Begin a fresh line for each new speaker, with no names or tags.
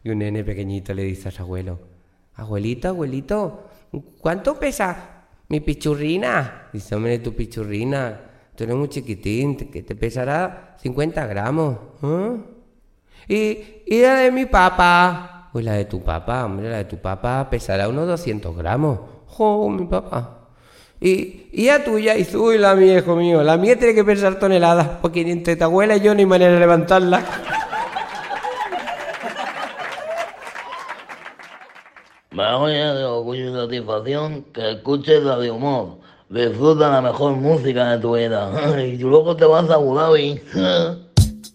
Y un nene pequeñito le dice a su abuelo: abuelito, abuelito, ¿cuánto pesa mi pichurrina? Dice: hombre, tu pichurrina, tú eres muy chiquitín, que te pesará 50 gramos. ¿Eh? ¿Y la de mi papá? Pues la de tu papá, hombre, la de tu papá pesará unos 200 gramos. ¡Jo, mi papá! Y la tuya, y uy, la mía, hijo mío, la mía tiene que pesar toneladas, porque ni entre tu abuela y yo ni manera de levantarla.
Vaya de orgullo y satisfacción que escuches la de humor. Disfruta la mejor música de tu vida. Y luego te vas a Abu Dhabi.